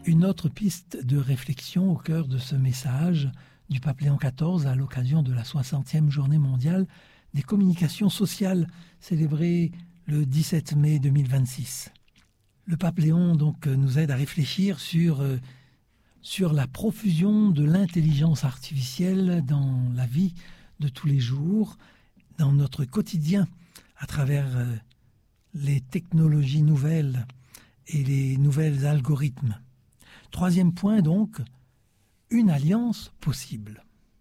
Une autre piste de réflexion au cœur de ce message du pape Léon XIV à l'occasion de la 60e journée mondiale des communications sociales célébrée le 17 mai 2026. Le pape Léon donc nous aide à réfléchir sur la profusion de l'intelligence artificielle dans la vie de tous les jours, dans notre quotidien, à travers les technologies nouvelles et les nouvelles algorithmes. Troisième point donc, une alliance possible.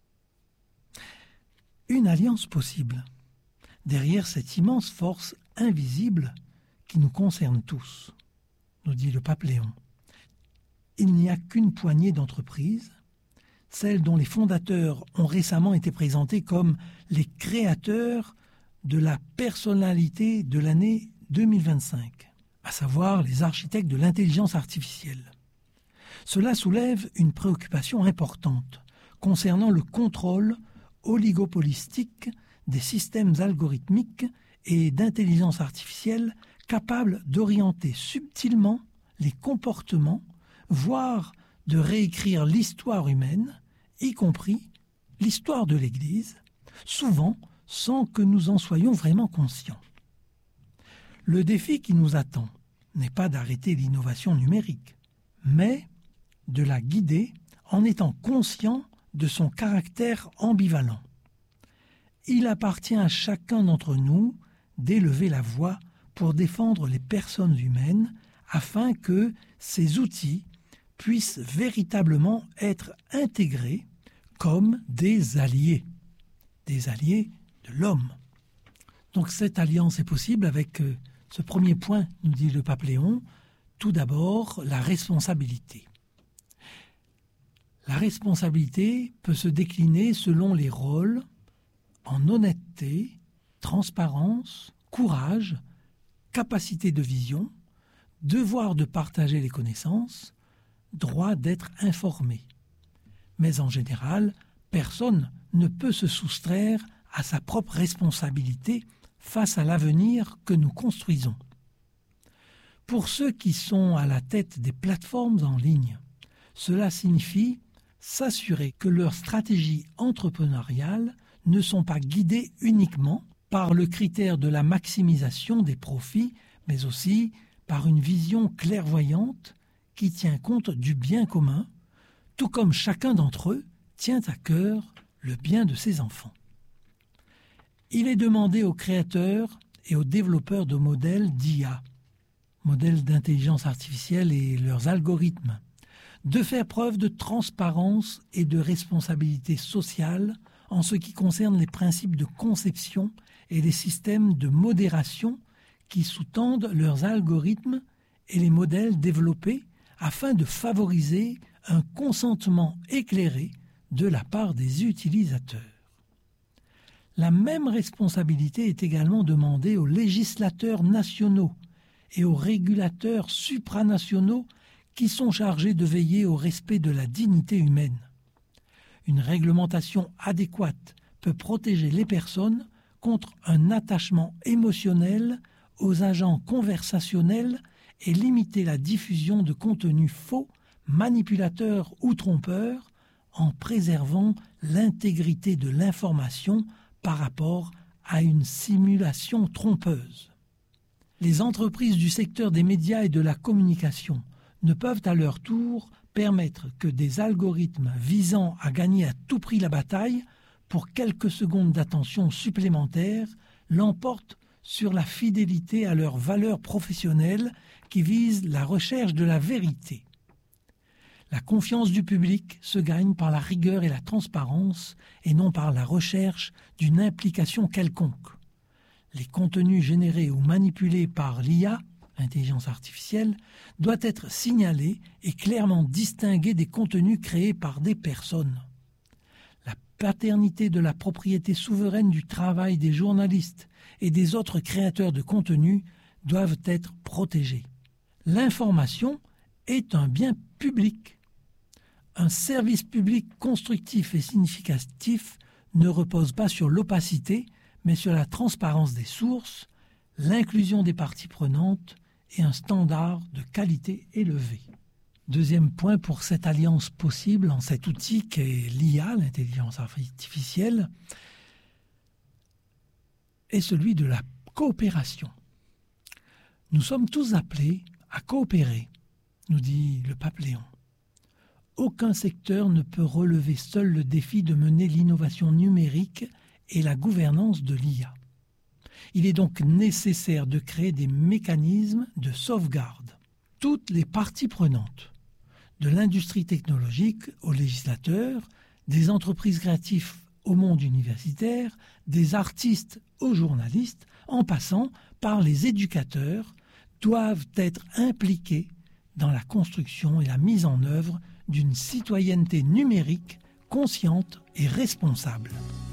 Une alliance possible. Derrière cette immense force invisible qui nous concerne tous, nous dit le pape Léon. Il n'y a qu'une poignée d'entreprises, celles dont les fondateurs ont récemment été présentés comme les créateurs de la personnalité de l'année 2025, à savoir les architectes de l'intelligence artificielle. Cela soulève une préoccupation importante concernant le contrôle oligopolistique des systèmes algorithmiques et d'intelligence artificielle capables d'orienter subtilement les comportements, voire de réécrire l'histoire humaine, y compris l'histoire de l'Église, souvent sans que nous en soyons vraiment conscients. Le défi qui nous attend n'est pas d'arrêter l'innovation numérique, mais de la guider en étant conscient de son caractère ambivalent. Il appartient à chacun d'entre nous d'élever la voix pour défendre les personnes humaines afin que ces outils puissent véritablement être intégrés comme des alliés de l'homme. Donc cette alliance est possible avec ce premier point, nous dit le pape Léon, tout d'abord la responsabilité. La responsabilité peut se décliner selon les rôles en honnêteté, transparence, courage, capacité de vision, devoir de partager les connaissances, droit d'être informé. Mais en général, personne ne peut se soustraire à sa propre responsabilité face à l'avenir que nous construisons. Pour ceux qui sont à la tête des plateformes en ligne, cela signifie s'assurer que leurs stratégies entrepreneuriales ne sont pas guidées uniquement par le critère de la maximisation des profits, mais aussi par une vision clairvoyante qui tient compte du bien commun, tout comme chacun d'entre eux tient à cœur le bien de ses enfants. Il est demandé aux créateurs et aux développeurs de modèles d'IA, modèles d'intelligence artificielle et leurs algorithmes, de faire preuve de transparence et de responsabilité sociale en ce qui concerne les principes de conception et les systèmes de modération qui sous-tendent leurs algorithmes et les modèles développés afin de favoriser un consentement éclairé de la part des utilisateurs. La même responsabilité est également demandée aux législateurs nationaux et aux régulateurs supranationaux qui sont chargés de veiller au respect de la dignité humaine. Une réglementation adéquate peut protéger les personnes contre un attachement émotionnel aux agents conversationnels et limiter la diffusion de contenus faux, manipulateurs ou trompeurs, en préservant l'intégrité de l'information par rapport à une simulation trompeuse. Les entreprises du secteur des médias et de la communication ne peuvent à leur tour permettre que des algorithmes visant à gagner à tout prix la bataille pour quelques secondes d'attention supplémentaires l'emportent sur la fidélité à leurs valeurs professionnelles qui visent la recherche de la vérité. La confiance du public se gagne par la rigueur et la transparence et non par la recherche d'une implication quelconque. Les contenus générés ou manipulés par l'IA, l'intelligence artificielle, doivent être signalés et clairement distingués des contenus créés par des personnes. La paternité de la propriété souveraine du travail des journalistes et des autres créateurs de contenus doivent être protégées. L'information est un bien public. Un service public constructif et significatif ne repose pas sur l'opacité, mais sur la transparence des sources, l'inclusion des parties prenantes et un standard de qualité élevé. Deuxième point pour cette alliance possible en cet outil qu'est l'IA, l'intelligence artificielle, est celui de la coopération. Nous sommes tous appelés à coopérer, nous dit le pape Léon. Aucun secteur ne peut relever seul le défi de mener l'innovation numérique et la gouvernance de l'IA. Il est donc nécessaire de créer des mécanismes de sauvegarde. Toutes les parties prenantes, de l'industrie technologique aux législateurs, des entreprises créatives au monde universitaire, des artistes aux journalistes, en passant par les éducateurs, doivent être impliqués dans la construction et la mise en œuvre d'une citoyenneté numérique consciente et responsable.